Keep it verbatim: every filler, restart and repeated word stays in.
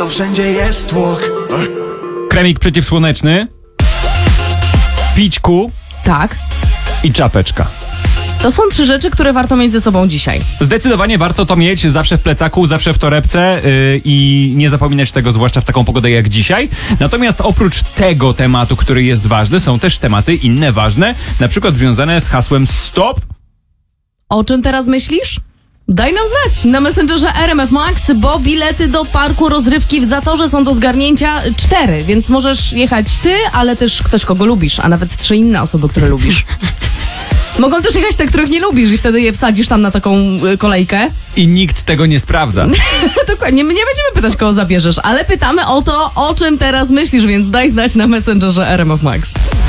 to wszędzie jest tłok. Kremik przeciwsłoneczny, pićku Tak. i czapeczka. To są trzy rzeczy, które warto mieć ze sobą dzisiaj. Zdecydowanie warto to mieć zawsze w plecaku, zawsze w torebce yy, i nie zapominać tego, zwłaszcza w taką pogodę jak dzisiaj. Natomiast oprócz tego tematu, który jest ważny, są też tematy inne ważne, na przykład związane z hasłem stop. O czym teraz myślisz? Daj nam znać na Messengerze R M F Max, bo bilety do parku rozrywki w Zatorze są do zgarnięcia cztery, więc możesz jechać ty, ale też ktoś, kogo lubisz, a nawet trzy inne osoby, które lubisz. Mogą też jechać te, których nie lubisz i wtedy je wsadzisz tam na taką y, kolejkę. I nikt tego nie sprawdza. Dokładnie, my nie będziemy pytać, kogo zabierzesz, ale pytamy o to, o czym teraz myślisz, więc daj znać na Messengerze R M F Max.